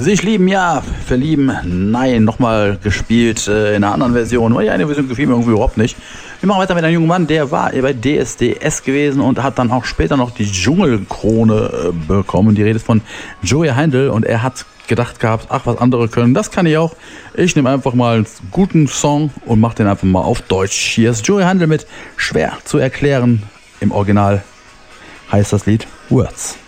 Sich lieben, ja. Verlieben, nein. Nochmal gespielt in einer anderen Version. Weil die eine Version gefiel mir irgendwie überhaupt nicht. Wir machen weiter mit einem jungen Mann, der war bei DSDS gewesen und hat dann auch später noch die Dschungelkrone bekommen. Die Rede ist von Joey Heindl und er hat gedacht gehabt, ach, was andere können, das kann ich auch. Ich nehme einfach mal einen guten Song und mache den einfach mal auf Deutsch. Hier ist Joey Heindl mit Schwer zu erklären. Im Original heißt das Lied Words.